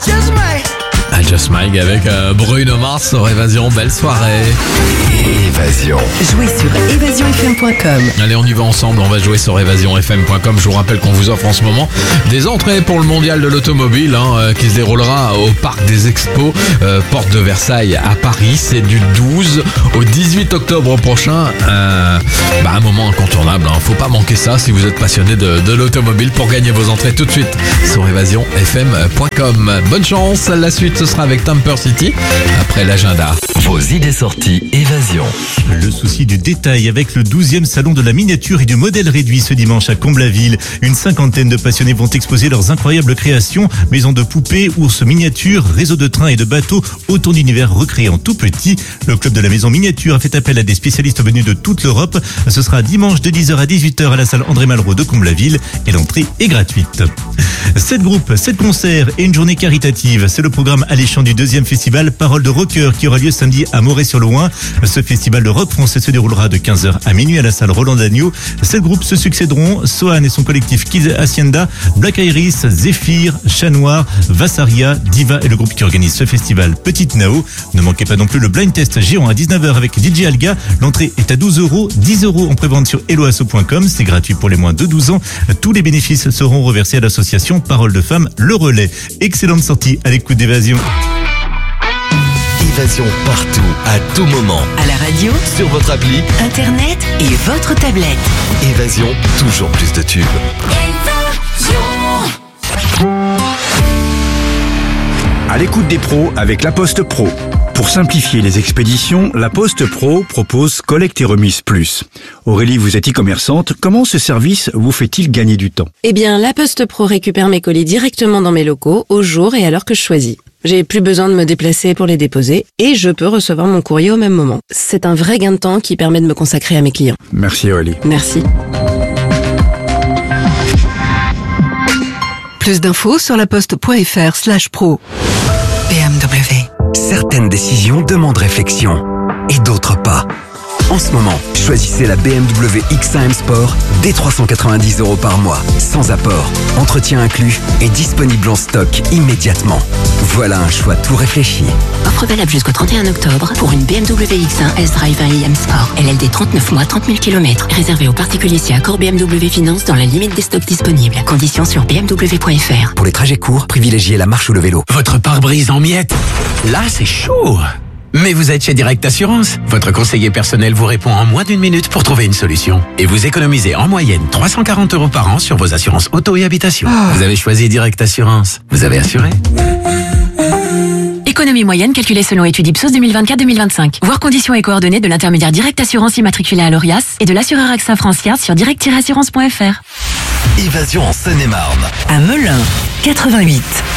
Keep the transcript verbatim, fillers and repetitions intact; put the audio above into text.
Just Mike avec euh, Bruno Mars sur Évasion. Belle soirée. Évasion. Jouez sur évasion f m point com. Allez, on y va ensemble. On va jouer sur évasion f m point com. Je vous rappelle qu'on vous offre en ce moment des entrées pour le mondial de l'automobile hein, euh, qui se déroulera au parc des Expos, euh, porte de Versailles à Paris. C'est du douze au dix-huit octobre prochain. Euh, bah, un moment incontournable. Hein. Faut pas manquer ça si vous êtes passionné de, de l'automobile pour gagner vos entrées tout de suite sur évasion f m point com. Bonne chance. La suite, ce sera avec Tamper City après l'agenda. Vos idées sorties, Évasion. Le souci du détail avec le douzième salon de la miniature et du modèle réduit ce dimanche à Comble-la-Ville. Une cinquantaine de passionnés vont exposer leurs incroyables créations, maisons de poupées, ours miniatures, réseaux de trains et de bateaux, autant d'univers recréés en tout petit. Le club de la maison miniature a fait appel à des spécialistes venus de toute l'Europe. Ce sera dimanche de dix heures à dix-huit heures à la salle André Malraux de Comble-la-Ville et l'entrée est gratuite. Sept groupes, sept concerts et une journée caritative. C'est le programme alléchant du deuxième festival Parole de Rocker qui aura lieu samedi à Moret-sur-Loing. Ce festival de rock français se déroulera de quinze heures à minuit à la salle Roland Dagneau. Sept groupes se succéderont: Sohan et son collectif Kids Hacienda, Black Iris, Zephyr, Chat Noir, Vassaria, Diva et le groupe qui organise ce festival Petite Nao. Ne manquez pas non plus le blind test géant à dix-neuf heures avec D J Alga. L'entrée est à douze euros, dix euros en prévente sur helloasso point com. C'est gratuit pour les moins de douze ans. Tous les bénéfices seront reversés à l'association Parole de Femmes Le Relais. Excellente sortie à l'écoute d'Évasion. Évasion partout, à tout moment. À la radio, Sur votre appli, internet et votre tablette. Évasion, toujours plus de tubes. À l'écoute des pros avec La Poste Pro. Pour simplifier les expéditions, La Poste Pro propose Collecte et Remise Plus. Aurélie, vous êtes e-commerçante. Comment ce service vous fait-il gagner du temps? Eh bien, La Poste Pro récupère mes colis directement dans mes locaux, au jour et à l'heure que je choisis. J'ai plus besoin de me déplacer pour les déposer et je peux recevoir mon courrier au même moment. C'est un vrai gain de temps qui permet de me consacrer à mes clients. Merci Aurélie. Merci. Plus d'infos sur laposte.fr slash pro. B M W. Certaines décisions demandent réflexion et d'autres pas. En ce moment, choisissez la B M W X un M Sport dès trois cent quatre-vingt-dix euros par mois, sans apport, entretien inclus et disponible en stock immédiatement. Voilà un choix tout réfléchi. Offre valable jusqu'au trente et un octobre pour une B M W X un S-Drive un i M Sport. L L D trente-neuf mois, trente mille kilomètres. Réservé aux particuliers si accord B M W Finance dans la limite des stocks disponibles. Conditions sur b m w point f r. Pour les trajets courts, privilégiez la marche ou le vélo. Votre pare-brise en miettes. Là, c'est chaud. Mais vous êtes chez Direct Assurance. Votre conseiller personnel vous répond en moins d'une minute pour trouver une solution. Et vous économisez en moyenne trois cent quarante euros par an sur vos assurances auto et habitation. Oh. Vous avez choisi Direct Assurance. Vous avez assuré. Économie moyenne calculée selon étude Ipsos deux mille vingt-quatre deux mille vingt-cinq. Voir conditions et coordonnées de l'intermédiaire Direct Assurance immatriculé à l'Orias et de l'assureur AXA Francia sur direct tiret assurance point f r. Évasion en Seine-et-Marne. À Melun, quatre-vingt-huit.